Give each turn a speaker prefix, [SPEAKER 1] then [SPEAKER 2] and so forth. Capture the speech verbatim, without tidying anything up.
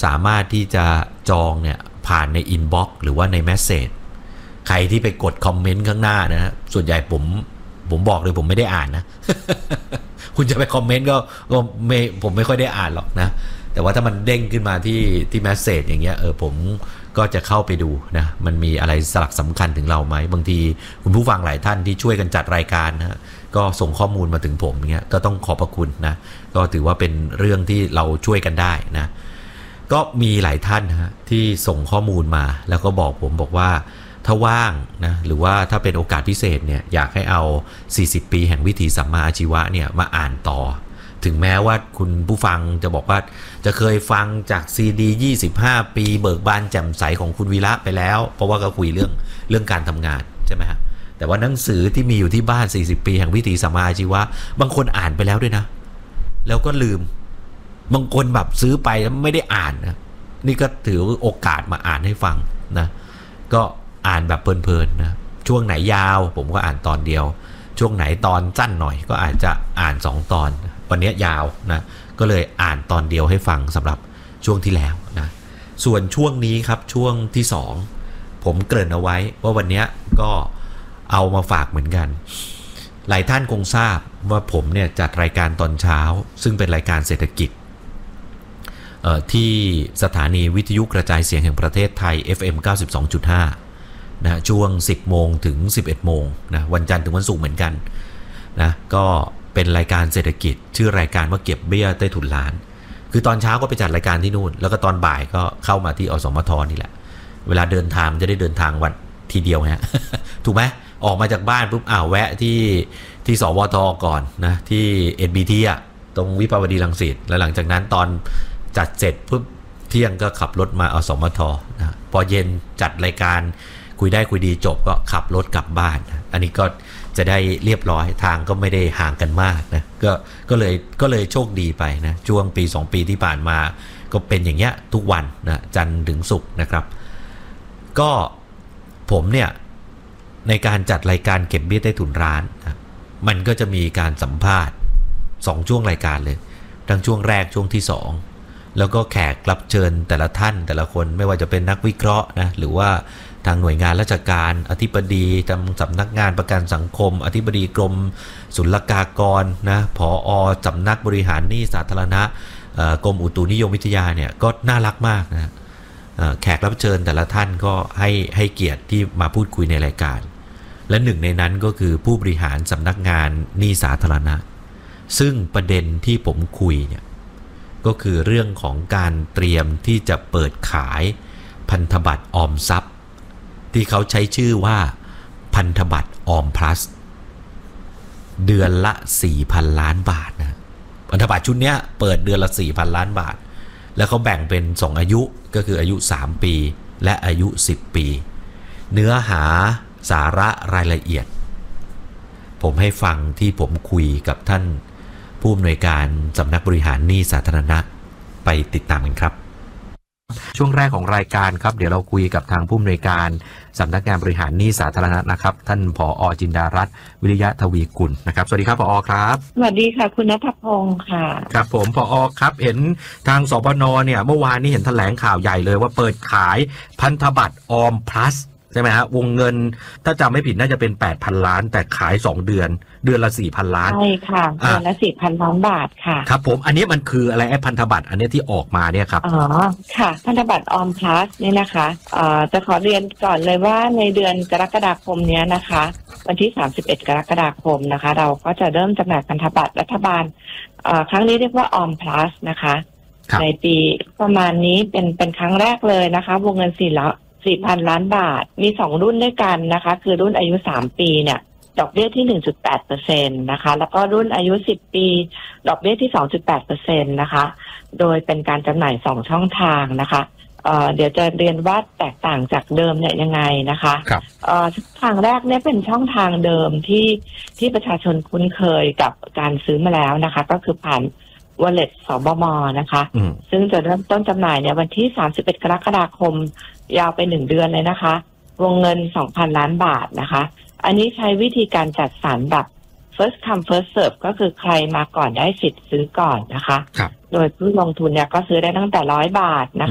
[SPEAKER 1] สามารถที่จะจองเนี่ยผ่านในอินบ็อกซ์หรือว่าในเมสเสจใครที่ไปกดคอมเมนต์ข้างหน้านะฮะส่วนใหญ่ผมผมบอกเลยผมไม่ได้อ่านนะ คุณจะไปคอมเมนต์ก็ก็ไม่ผมไม่ค่อยได้อ่านหรอกนะแต่ว่าถ้ามันเด้งขึ้นมาที่ที่เมสเสจอย่างเงี้ยเออผมก็จะเข้าไปดูนะมันมีอะไรสลักสำคัญถึงเราไหมบางทีคุณผู้ฟังหลายท่านที่ช่วยกันจัดรายการนะก็ส่งข้อมูลมาถึงผมเงี้ยก็ต้องขอบพระคุณนะก็ถือว่าเป็นเรื่องที่เราช่วยกันได้นะก็มีหลายท่านนะที่ส่งข้อมูลมาแล้วก็บอกผมบอกว่าถ้าว่างนะหรือว่าถ้าเป็นโอกาสพิเศษเนี่ยอยากให้เอาสี่สิบปีแห่งวิถีสัมมาอาชีวะเนี่ยมาอ่านต่อถึงแม้ว่าคุณผู้ฟังจะบอกว่าจะเคยฟังจากซีดียี่สิบห้าปีเบิกบานแจ่มใสของคุณวีระไปแล้วเพราะว่าก็คุยเรื่องเรื่องการทำงานใช่ไหมฮะแต่ว่าหนังสือที่มีอยู่ที่บ้านสี่สิบปีแห่งวิถีสัมมาอาชีวะบางคนอ่านไปแล้วด้วยนะแล้วก็ลืมบางคนแบบซื้อไปแล้วไม่ได้อ่านนะนี่ก็ถือโอกาสมาอ่านให้ฟังนะก็อ่านแบบเพลินๆนะช่วงไหนยาวผมก็อ่านตอนเดียวช่วงไหนตอนสั้นหน่อยก็อาจจะอ่านสองตอนวันนี้ยาวนะก็เลยอ่านตอนเดียวให้ฟังสำหรับช่วงที่แล้วนะส่วนช่วงนี้ครับช่วงที่สองผมเกริ่นเอาไว้ว่าวันนี้ก็เอามาฝากเหมือนกันหลายท่านคงทราบว่าผมเนี่ยจัดรายการตอนเช้าซึ่งเป็นรายการเศรษฐกิจที่สถานีวิทยุกระจายเสียงแห่งประเทศไทย เอฟ เอ็ม เก้าสิบสองจุดห้า นะช่วง สิบโมงถึง สิบเอ็ดโมงนะวันจันทร์ถึงวันศุกร์เหมือนกันนะก็เป็นรายการเศรษฐกิจชื่อรายการว่าเก็บเบี้ยใต้ถุนร้านคือตอนเช้าก็ไปจัดรายการที่นู่นแล้วก็ตอนบ่ายก็เข้ามาที่อสมทนี่แหละเวลาเดินทางจะได้เดินทางวันทีเดียวฮะ ถูกไหมออกมาจากบ้านปุ๊บอ้าวแวะที่ที่สวทก่อนนะที่ เอ็น บี ที อ่ะตรงวิภาวดีรังสิตแล้วหลังจากนั้นตอนจัดเสร็จปุ๊บเที่ยงก็ขับรถมาอสมทนะพอเย็นจัดรายการคุยได้คุยดีจบก็ขับรถกลับบ้านอันนี้ก็จะได้เรียบร้อยทางก็ไม่ได้ห่างกันมากนะก็ก็เลยก็เลยโชคดีไปนะช่วงปีสองปีที่ผ่านมาก็เป็นอย่างเงี้ยทุกวันนะจันทร์ถึงศุกร์นะครับก็ผมเนี่ยในการจัดรายการเก็บเบี้ยใต้ถุนร้านนะมันก็จะมีการสัมภาษณ์สองช่วงรายการเลยทั้งช่วงแรกช่วงที่สองแล้วก็แขกรับเชิญแต่ละท่านแต่ละคนไม่ว่าจะเป็นนักวิเคราะห์นะหรือว่าทางหน่วยงานราชการอธิบดีทางสำนักงานประกันสังคมอธิบดีกรมศุลกากรนะผอ.สำนักบริหารหนี้สาธารณะกรมอุตุนิยมวิทยาเนี่ยก็น่ารักมากนะแขกรับเชิญแต่ละท่านก็ให้ให้เกียรติที่มาพูดคุยในรายการและหนึ่งในนั้นก็คือผู้บริหารสำนักงานหนี้สาธารณะซึ่งประเด็นที่ผมคุยเนี่ยก็คือเรื่องของการเตรียมที่จะเปิดขายพันธบัตรออมทรัพย์ที่เขาใช้ชื่อว่าพันธบัตรออมพลัสเดือนละ สี่พัน ล้านบาทนะพันธบัตรชุดนี้เปิดเดือนละ สี่พัน ล้านบาทแล้วเขาแบ่งเป็นสองอายุก็คืออายุสามปีและอายุสิบปีเนื้อหาสาระรายละเอียดผมให้ฟังที่ผมคุยกับท่านผู้อำนวยการสำนักบริหารหนี้สาธารณะไปติดตามกันครับช่วงแรกของรายการครับเดี๋ยวเราคุยกับทางผู้อำนวยการสำนักงานบริหารหนี้สาธารณะนะครับท่านผอ.จินดารัตน์วิริยะทวีกุลนะครับสวัสดีครับผอ.ครับ
[SPEAKER 2] สวัสดีค่ะคุณณัฐพงศ์ค่ะ
[SPEAKER 1] ครับผมผอ.ครับเห็นทางสปน.เนี่ยเมื่อวานนี้เห็นแถลงข่าวใหญ่เลยว่าเปิดขายพันธบัตรออมพลัสใช่ไหมฮะวงเงินถ้าจำไม่ผิดน่าจะเป็น แปดพัน ล้านแต่ขายสองเดือนเดือนละ สี่พัน ล้าน
[SPEAKER 2] ใช่ค่ะเดือนละ สี่พัน ล้านบาทค่ะ
[SPEAKER 1] ครับผมอันนี้มันคืออะไรไอ้พันธบัตรอันนี้ที่ออกมาเนี่ยครับ
[SPEAKER 2] อ๋อค่ะพันธบัตรออมพลัสนี่นะคะเอ่อจะขอเรียนก่อนเลยว่าในเดือนกรกฎาคมนี้นะคะวันที่สามสิบเอ็ดกรกฎาคมนะคะเราก็จะเริ่มจำหน่ายพันธบัตรรัฐบาลเอ่อครั้งนี้เรียกว่าออมพลัสนะคะในปีประมาณนี้เป็นเป็นครั้งแรกเลยนะคะวงเงินสี่ละสี่พัน ล้านบาทมีสองรุ่นด้วยกันนะคะคือรุ่นอายุสามปีเนี่ยดอกเบี้ยที่ หนึ่งจุดแปดเปอร์เซ็นต์ นะคะแล้วก็รุ่นอายุสิบปีดอกเบี้ยที่ สองจุดแปดเปอร์เซ็นต์ นะคะโดยเป็นการจำหน่ายสองช่องทางนะคะเอ่อเดี๋ยวจะเรียนว่าแตกต่างจากเดิมเนี่ยยังไงนะคะ
[SPEAKER 1] ครับ
[SPEAKER 2] เอ่อทางแรกเนี่ยเป็นช่องทางเดิมที่ที่ประชาชนคุ้นเคยกับการซื้อมาแล้วนะคะก็คือผ่านwallet สบม.นะคะซึ่งจะเริ่มต้นจำหน่ายในวันที่สามสิบเอ็ดกรกฎาคมยาวไปหนึ่งเดือนเลยนะคะวงเงิน สองพัน ล้านบาทนะคะอันนี้ใช้วิธีการจัดสรรแบบ first come first serve ก็คือใครมาก่อนได้สิทธิ์ซื้อก่อนนะคะโดยผู้ลงทุนเนี่ยก็ซื้อได้ตั้งแต่ร้อยบาทนะคะ